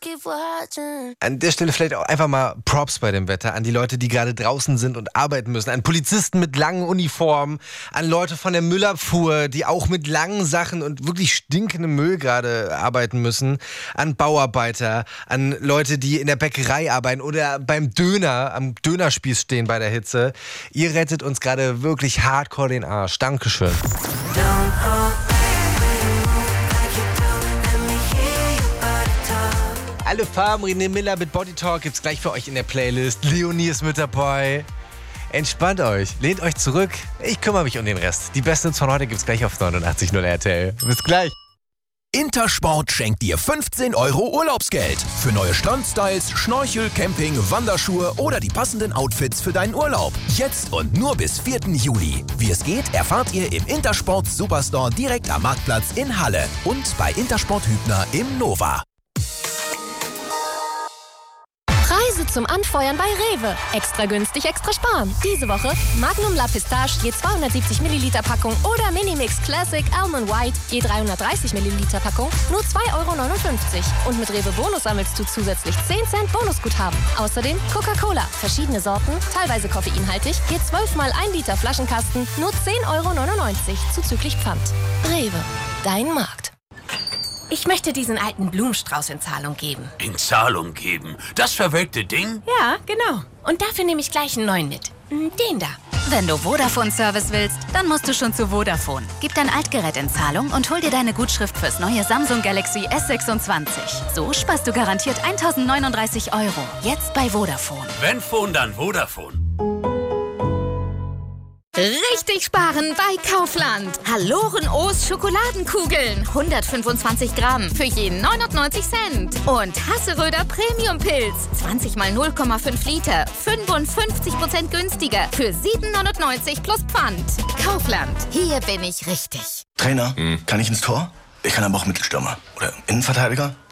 An der Stelle vielleicht auch einfach mal Props bei dem Wetter an die Leute, die gerade draußen sind und arbeiten müssen. An Polizisten mit langen Uniformen, an Leute von der Müllabfuhr, die auch mit langen Sachen und wirklich stinkendem Müll gerade arbeiten müssen. An Bauarbeiter, an Leute, die in der Bäckerei arbeiten oder beim Döner, am Dönerspieß stehen bei der Hitze. Ihr rettet uns gerade wirklich hardcore den Arsch. Dankeschön. Alle Farben, René Miller mit Body Talk gibt's gleich für euch in der Playlist. Leonie ist mit dabei. Entspannt euch, lehnt euch zurück. Ich kümmere mich um den Rest. Die besten von heute gibt's gleich auf 89.0 RTL. Bis gleich. Intersport schenkt dir 15 € Urlaubsgeld für neue Strandstyles, Schnorchel, Camping, Wanderschuhe oder die passenden Outfits für deinen Urlaub. Jetzt und nur bis 4. Juli. Wie es geht, erfahrt ihr im Intersport Superstore direkt am Marktplatz in Halle und bei Intersport Hübner im Nova. Preise zum Anfeuern bei Rewe. Extra günstig, extra sparen. Diese Woche Magnum La Pistache je 270 Milliliter Packung oder Minimix Classic Almond White je 330 Milliliter Packung nur 2,59 €. Und mit Rewe Bonus sammelst du zusätzlich 10 Cent Bonusguthaben. Außerdem Coca-Cola, verschiedene Sorten, teilweise koffeinhaltig, je 12 mal 1 Liter Flaschenkasten nur 10,99 € zuzüglich Pfand. Rewe, dein Markt. Ich möchte diesen alten Blumenstrauß in Zahlung geben. In Zahlung geben? Das verwelkte Ding? Ja, genau. Und dafür nehme ich gleich einen neuen mit. Den da. Wenn du Vodafone-Service willst, dann musst du schon zu Vodafone. Gib dein Altgerät in Zahlung und hol dir deine Gutschrift fürs neue Samsung Galaxy S26. So sparst du garantiert 1.039 €. Jetzt bei Vodafone. Wenn Phone, dann Vodafone. Richtig sparen bei Kaufland. Haloren-O's Schokoladenkugeln. 125 Gramm für je 99 Cent. Und Hasseröder Premium-Pilz. 20 mal 0,5 Liter. 55% günstiger. Für 7,99 € plus Pfand. Kaufland. Hier bin ich richtig. Trainer, kann ich ins Tor? Ich kann aber auch Mittelstürmer. Oder Innenverteidiger.